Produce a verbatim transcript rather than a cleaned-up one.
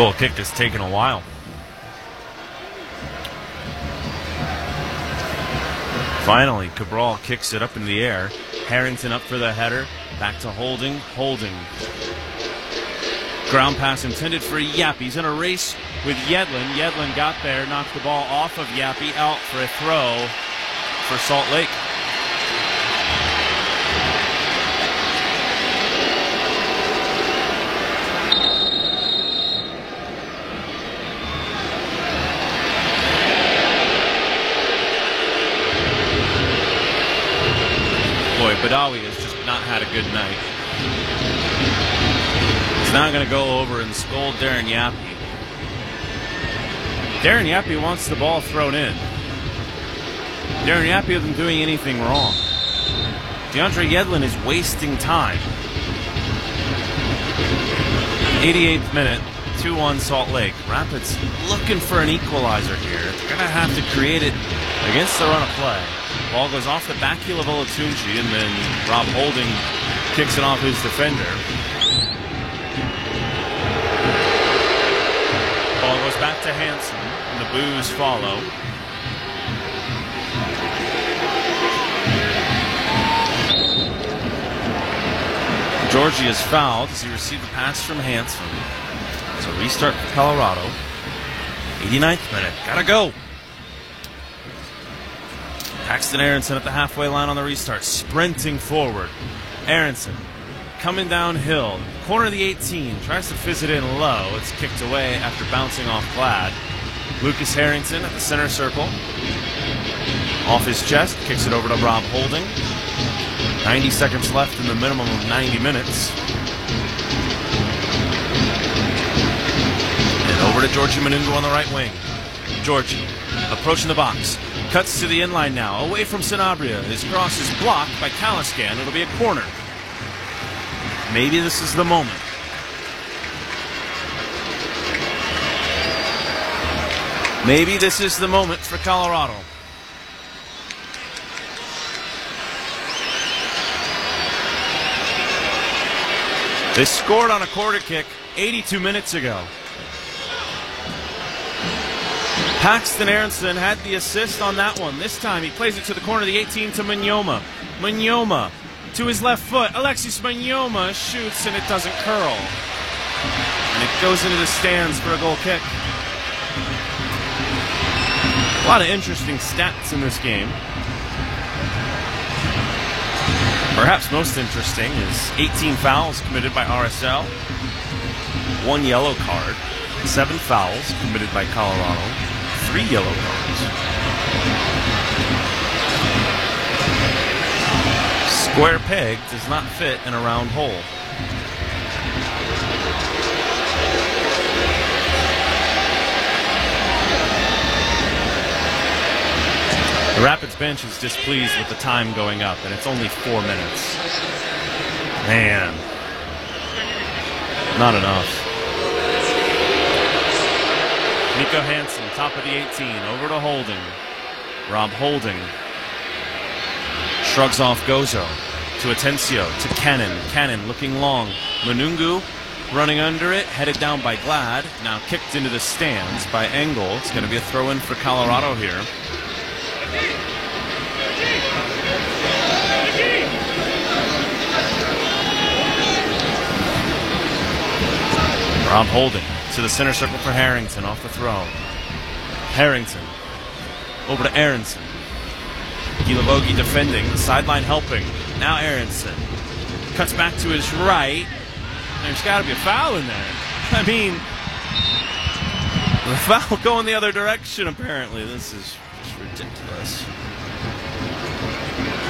Goal kick has taken a while. Finally, Cabral kicks it up in the air. Harrington up for the header. Back to Holding. Holding. Ground pass intended for Yappy. He's in a race with Yedlin. Yedlin got there, knocked the ball off of Yappy, out for a throw for Salt Lake. Boy, Badawi has just not had a good night. He's not going to go over and scold Darren Yappy. Darren Yappy wants the ball thrown in. Darren Yappy isn't doing anything wrong. DeAndre Yedlin is wasting time. eighty-eighth minute, two one Salt Lake. Rapids looking for an equalizer here. They're going to have to create it against the run of play. Ball goes off the back heel of Olatunji, and then Rob Holding kicks it off his defender. Ball goes back to Hansen, and the boos follow. Georgie is fouled as he received the pass from Hansen. So restart for Colorado. eighty-ninth minute. Gotta go. Paxton Aronson at the halfway line on the restart, sprinting forward. Aronson coming downhill, corner of the eighteen, tries to fizz it in low. It's kicked away after bouncing off Glad. Lucas Harrington at the center circle. Off his chest, kicks it over to Rob Holding. ninety seconds left in the minimum of ninety minutes. And over to Georgie Manungu on the right wing. Georgie approaching the box. Cuts to the inline now, away from Sanabria. His cross is blocked by Caliscan. It'll be a corner. Maybe this is the moment. Maybe this is the moment for Colorado. They scored on a quarter kick eighty-two minutes ago. Paxton Aronson had the assist on that one. This time he plays it to the corner of the eighteen to Manyoma. Manyoma to his left foot. Alexis Manyoma shoots and it doesn't curl. And it goes into the stands for a goal kick. A lot of interesting stats in this game. Perhaps most interesting is eighteen fouls committed by R S L. One yellow card. Seven fouls committed by Colorado. Three yellow cards. Square peg does not fit in a round hole. The Rapids bench is displeased with the time going up, and it's only four minutes. Man. Not enough. Nico Hansen, top of the eighteen, over to Holding. Rob Holding shrugs off Gozo to Atencio, to Cannon. Cannon looking long. Manungu running under it, headed down by Glad. Now kicked into the stands by Engel. It's going to be a throw-in for Colorado here. Rob Holding to the center circle for Harrington, off the throw. Harrington over to Aronson. Gilavogi defending, the sideline helping. Now Aronson cuts back to his right. There's got to be a foul in there. I mean, the foul going the other direction apparently. This is just ridiculous.